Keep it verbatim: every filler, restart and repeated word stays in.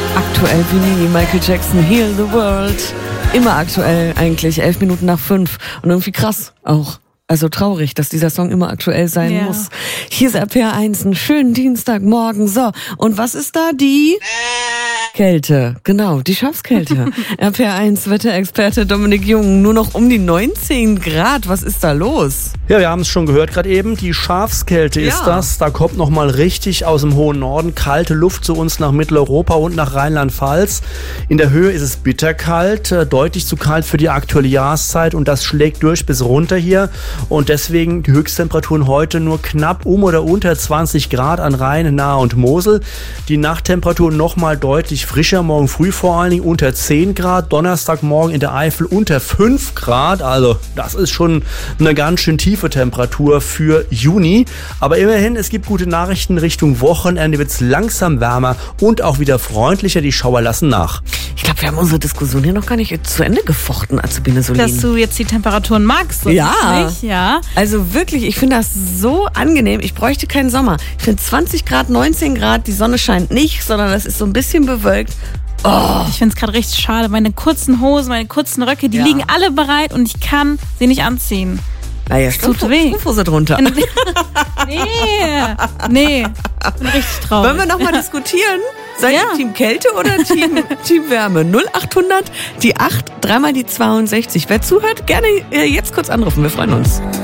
Aktuell wie nie, Michael Jackson, Heal the World. Immer aktuell eigentlich, elf Minuten nach fünf. Und irgendwie krass auch. Also traurig, dass dieser Song immer aktuell sein yeah. muss. Hier ist R P R eins, einen schönen Dienstagmorgen. So, und was ist da? Die Kälte. Genau, die Schafskälte. R P R eins Wetterexperte Dominik Jung. Nur noch um die neunzehn Grad. Was ist da los? Ja, wir haben es schon gehört gerade eben. Die Schafskälte Ja. ist das. Da kommt nochmal richtig aus dem hohen Norden kalte Luft zu uns nach Mitteleuropa und nach Rheinland-Pfalz. In der Höhe ist es bitterkalt, äh, deutlich zu kalt für die aktuelle Jahreszeit. Und das schlägt durch bis runter hier. Und deswegen die Höchsttemperaturen heute nur knapp um oder unter zwanzig Grad an Rhein, Nahe und Mosel. Die Nachttemperaturen nochmal deutlich frischer, morgen früh vor allen Dingen unter zehn Grad, Donnerstagmorgen in der Eifel unter fünf Grad. Also das ist schon eine ganz schön tiefe Temperatur für Juni. Aber immerhin, es gibt gute Nachrichten Richtung Wochenende, wird es langsam wärmer und auch wieder freundlicher. Die Schauer lassen nach. Ich glaube, wir haben unsere Diskussion hier noch gar nicht zu Ende gefochten, Azubine Solin. Dass du jetzt die Temperaturen magst. oder Ja. nicht? Ja. Also wirklich, ich finde das so angenehm. Ich bräuchte keinen Sommer. Ich finde zwanzig Grad, neunzehn Grad, die Sonne scheint nicht, sondern es ist so ein bisschen bewölkt. Oh. Ich finde es gerade richtig schade. Meine kurzen Hosen, meine kurzen Röcke, die Ja. liegen alle bereit und ich kann sie nicht anziehen. Naja, tut weh. Strumpfhose drunter. Nee, nee. Ich bin richtig traurig. Wollen wir nochmal diskutieren? Seid Ja. ihr Team Kälte oder Team, Team Wärme? null achthundert, die acht, dreimal die zweiundsechzig. Wer zuhört, gerne äh, jetzt kurz anrufen. Wir freuen uns.